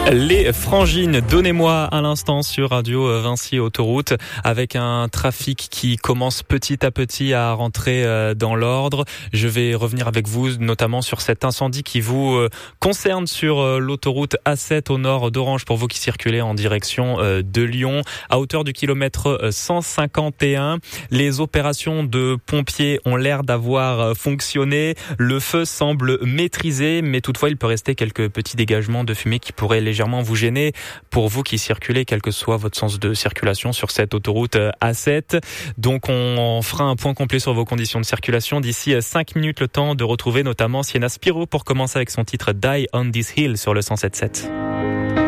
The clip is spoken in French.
Les Frangines, donnez-moi à l'instant sur Radio Vinci Autoroute, avec un trafic qui commence petit à petit à rentrer dans l'ordre. Je vais revenir avec vous notamment sur cet incendie qui vous concerne sur l'autoroute A7 au nord d'Orange, pour vous qui circulez en direction de Lyon, à hauteur du kilomètre 151. Les opérations de pompiers ont l'air d'avoir fonctionné. Le feu semble maîtrisé, mais toutefois il peut rester quelques petits dégagements de fumée qui pourraient légèrement vous gêner pour vous qui circulez, quel que soit votre sens de circulation sur cette autoroute A7. Donc on fera un point complet sur vos conditions de circulation d'ici 5 minutes, le temps de retrouver notamment Sienna Spiro pour commencer avec son titre Die on This Hill sur le 107.7.